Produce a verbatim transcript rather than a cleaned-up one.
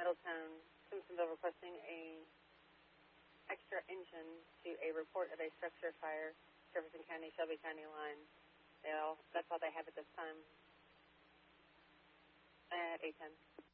Middletown, Simpsonville requesting a extra engine to a report of a structure fire, Jefferson County, Shelby County line. They all, that's all they have at this time at eight ten.